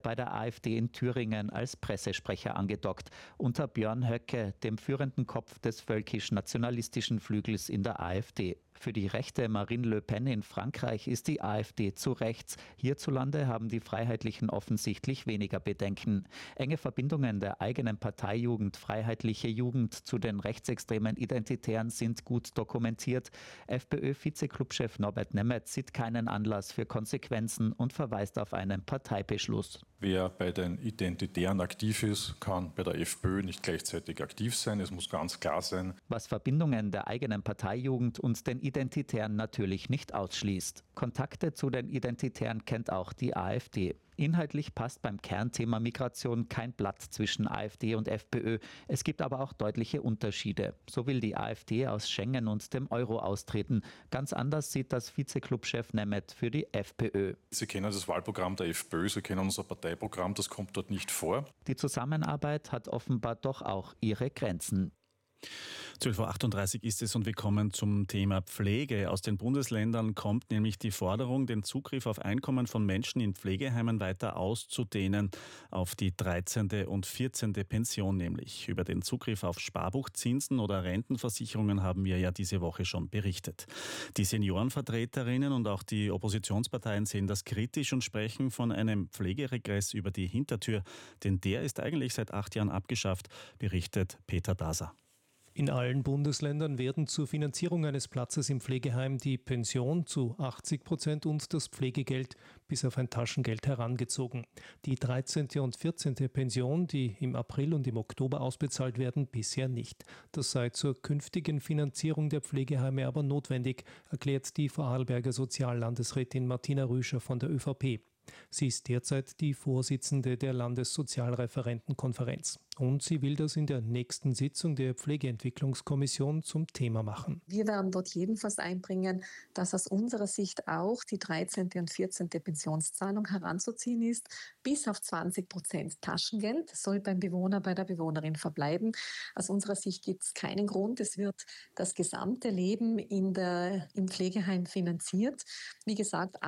bei der AfD in Thüringen als Pressesprecher angedockt, unter Björn Höcke, dem führenden Kopf des völkisch-nationalistischen Flügels in der AfD. Für die rechte Marine Le Pen in Frankreich ist die AfD zu rechts. Hierzulande haben die Freiheitlichen offensichtlich weniger Bedenken. Enge Verbindungen der eigenen Parteijugend Freiheitliche Jugend zu den rechtsextremen Identitären sind gut dokumentiert. FPÖ-Vizeklubchef Norbert Nemeth sieht keinen Anlass für Konsequenzen und verweist auf einen Parteibeschluss. Wer bei den Identitären aktiv ist, kann bei der FPÖ nicht gleichzeitig aktiv sein. Es muss ganz klar sein. Was Verbindungen der eigenen Parteijugend und den Identitären natürlich nicht ausschließt. Kontakte zu den Identitären kennt auch die AfD. Inhaltlich passt beim Kernthema Migration kein Blatt zwischen AfD und FPÖ. Es gibt aber auch deutliche Unterschiede. So will die AfD aus Schengen und dem Euro austreten. Ganz anders sieht das Vizeklubchef Nemeth für die FPÖ. Sie kennen das Wahlprogramm der FPÖ, Sie kennen unser Parteiprogramm, das kommt dort nicht vor. Die Zusammenarbeit hat offenbar doch auch ihre Grenzen. 12.38 Uhr ist es und wir kommen zum Thema Pflege. Aus den Bundesländern kommt nämlich die Forderung, den Zugriff auf Einkommen von Menschen in Pflegeheimen weiter auszudehnen, auf die 13. und 14. Pension nämlich. Über den Zugriff auf Sparbuchzinsen oder Rentenversicherungen haben wir ja diese Woche schon berichtet. Die Seniorenvertreterinnen und auch die Oppositionsparteien sehen das kritisch und sprechen von einem Pflegeregress über die Hintertür, denn der ist eigentlich seit 8 Jahren abgeschafft, berichtet Peter Daser. In allen Bundesländern werden zur Finanzierung eines Platzes im Pflegeheim die Pension zu 80% und das Pflegegeld bis auf ein Taschengeld herangezogen. Die 13. und 14. Pension, die im April und im Oktober ausbezahlt werden, bisher nicht. Das sei zur künftigen Finanzierung der Pflegeheime aber notwendig, erklärt die Vorarlberger Soziallandesrätin Martina Rüscher von der ÖVP. Sie ist derzeit die Vorsitzende der Landessozialreferentenkonferenz und sie will das in der nächsten Sitzung der Pflegeentwicklungskommission zum Thema machen. Wir werden dort jedenfalls einbringen, dass aus unserer Sicht auch die 13. und 14. Pensionszahlung heranzuziehen ist, bis auf 20% Taschengeld. Das soll beim Bewohner, bei der Bewohnerin verbleiben. Aus unserer Sicht gibt es keinen Grund. Es wird das gesamte Leben im Pflegeheim finanziert. Wie gesagt,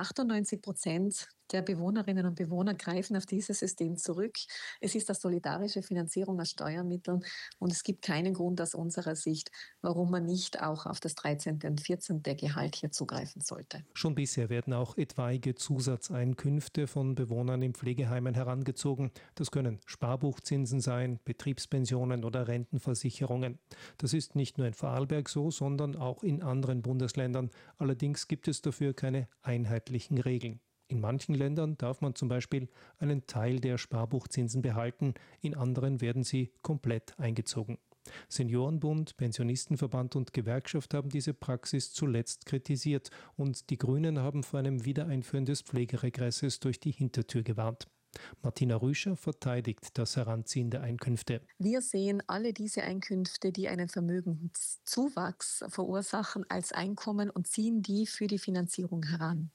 98% der Bewohnerinnen und Bewohner greifen auf dieses System zurück. Es ist eine solidarische Finanzierung aus Steuermitteln und es gibt keinen Grund aus unserer Sicht, warum man nicht auch auf das 13. und 14. Gehalt hier zugreifen sollte. Schon bisher werden auch etwaige Zusatzeinkünfte von Bewohnern in Pflegeheimen herangezogen. Das können Sparbuchzinsen sein, Betriebspensionen oder Rentenversicherungen. Das ist nicht nur in Vorarlberg so, sondern auch in anderen Bundesländern. Allerdings gibt es dafür keine einheitlichen Regeln. In manchen Ländern darf man zum Beispiel einen Teil der Sparbuchzinsen behalten, in anderen werden sie komplett eingezogen. Seniorenbund, Pensionistenverband und Gewerkschaft haben diese Praxis zuletzt kritisiert und die Grünen haben vor einem Wiedereinführen des Pflegeregresses durch die Hintertür gewarnt. Martina Rüscher verteidigt das Heranziehen der Einkünfte. Wir sehen alle diese Einkünfte, die einen Vermögenszuwachs verursachen, als Einkommen und ziehen die für die Finanzierung heran.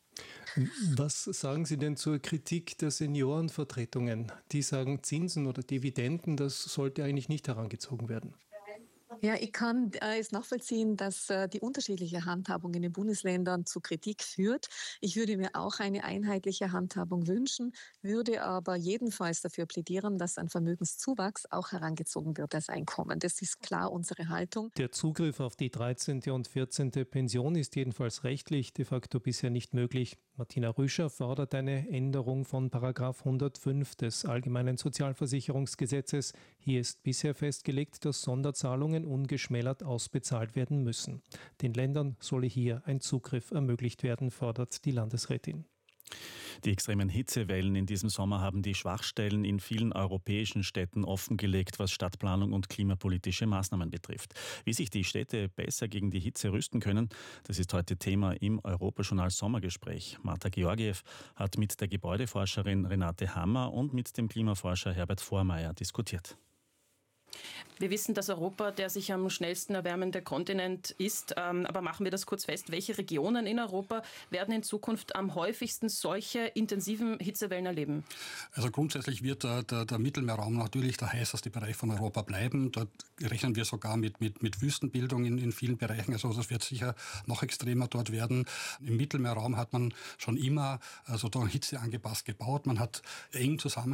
Was sagen Sie denn zur Kritik der Seniorenvertretungen? Die sagen, Zinsen oder Dividenden, das sollte eigentlich nicht herangezogen werden. Ja, ich kann es nachvollziehen, dass die unterschiedliche Handhabung in den Bundesländern zu Kritik führt. Ich würde mir auch eine einheitliche Handhabung wünschen, würde aber jedenfalls dafür plädieren, dass ein Vermögenszuwachs auch herangezogen wird als Einkommen. Das ist klar unsere Haltung. Der Zugriff auf die 13. und 14. Pension ist jedenfalls rechtlich de facto bisher nicht möglich. Martina Rüscher fordert eine Änderung von § 105 des Allgemeinen Sozialversicherungsgesetzes. Hier ist bisher festgelegt, dass Sonderzahlungen ungeschmälert ausbezahlt werden müssen. Den Ländern solle hier ein Zugriff ermöglicht werden, fordert die Landesrätin. Die extremen Hitzewellen in diesem Sommer haben die Schwachstellen in vielen europäischen Städten offengelegt, was Stadtplanung und klimapolitische Maßnahmen betrifft. Wie sich die Städte besser gegen die Hitze rüsten können, das ist heute Thema im Europajournal Sommergespräch. Marta Georgiev hat mit der Gebäudeforscherin Renate Hammer und mit dem Klimaforscher Herbert Vormeier diskutiert. Wir wissen, dass Europa der sich am schnellsten erwärmende Kontinent ist. Aber machen wir das kurz fest. Welche Regionen in Europa werden in Zukunft am häufigsten solche intensiven Hitzewellen erleben? Also grundsätzlich wird der Mittelmeerraum natürlich der heißeste Bereich von Europa bleiben. Dort rechnen wir sogar mit Wüstenbildung in vielen Bereichen. Also das wird sicher noch extremer dort werden. Im Mittelmeerraum hat man schon immer Hitze angepasst gebaut. Man hat eng zusammen